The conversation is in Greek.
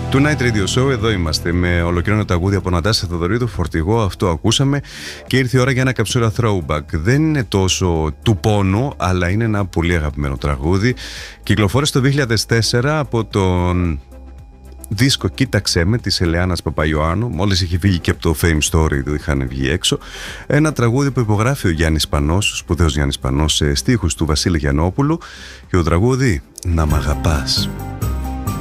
Tonight Radio Show, εδώ είμαστε με ολοκληρωμένο τραγούδι από Νατάσα Θεοδωρίδου, Φορτηγό. Αυτό ακούσαμε και ήρθε η ώρα για ένα καψούρα throwback. Δεν είναι τόσο του πόνου, αλλά είναι ένα πολύ αγαπημένο τραγούδι. Κυκλοφόρησε το 2004 από τον δίσκο Κοίταξέ με της Ελεάνας Παπαϊωάννου. Μόλις είχε βγει και από το Fame Story του είχαν βγει έξω. Ένα τραγούδι που υπογράφει ο Γιάννης Πανός, ο σπουδαίος Γιάννης Πανός, σε στίχους του Βασίλη Γιαννόπουλου. Και το τραγούδι «Να μ' αγαπάς».